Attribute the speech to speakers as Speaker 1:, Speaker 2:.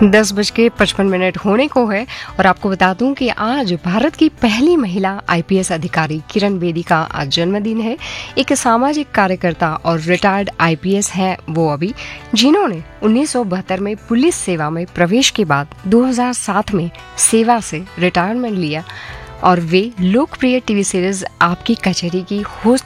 Speaker 1: 10:55 होने को है और आपको बता दूं कि आज भारत की पहली महिला आईपीएस अधिकारी किरण बेदी का आज जन्मदिन है। एक सामाजिक कार्यकर्ता और रिटायर्ड आईपीएस हैं वो अभी, जिन्होंने 1972 में पुलिस सेवा में प्रवेश के बाद 2007 में सेवा से रिटायरमेंट लिया और वे लोकप्रिय टीवी सीरीज आपकी कचहरी की होस्ट